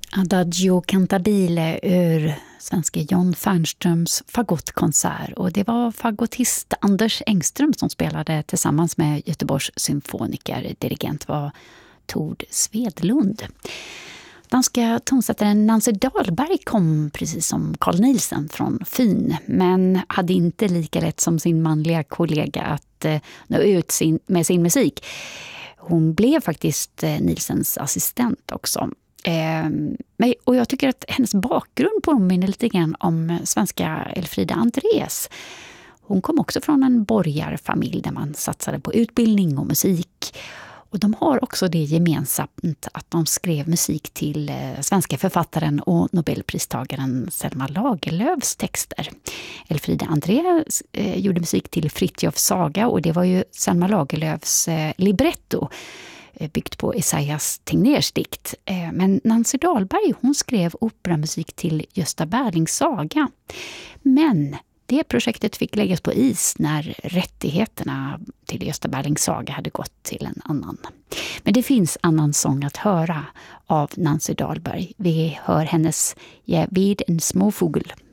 Adagio cantabile ur svenske John Fernströms fagottkonsert, och det var fagottist Anders Engström som spelade tillsammans med Göteborgs symfoniker. Dirigent var Tord Svedlund. Danska tonsättaren Nancy Dahlberg kom precis som Carl Nielsen från Fyn, men hade inte lika lätt som sin manliga kollega att nå ut med sin musik. Hon blev faktiskt Nielsens assistent också. Och jag tycker att hennes bakgrund påminner lite grann om svenska Elfrida Andrés. Hon kom också från en borgarfamilj där man satsade på utbildning och musik. Och de har också det gemensamt att de skrev musik till svenska författaren och Nobelpristagaren Selma Lagerlöfs texter. Elfrida André gjorde musik till Fritjofs saga, och det var ju Selma Lagerlöfs libretto byggt på Esaias Tegnérs dikt. Men Nancy Dahlberg, hon skrev operamusik till Gösta Berlings saga. Men det projektet fick läggas på is när rättigheterna till Gösta Berlings saga hade gått till en annan. Men det finns annan sång att höra av Nancy Dahlberg. Vi hör hennes "Ja vid en småfågel".